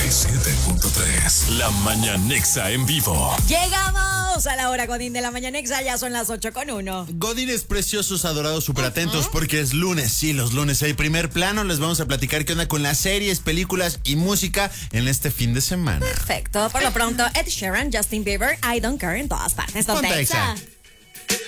97.3. La Mañanexa en vivo. Llegamos a la hora Godín de la Mañanexa, ya son las 8:01. Godines preciosos, adorados, súper atentos porque es lunes. Sí, los lunes hay primer plano. Les vamos a platicar qué onda con las series, películas y música en este fin de semana. Perfecto, por lo pronto Ed Sheeran, Justin Bieber, I Don't Care en todas partes. Ponte Exa.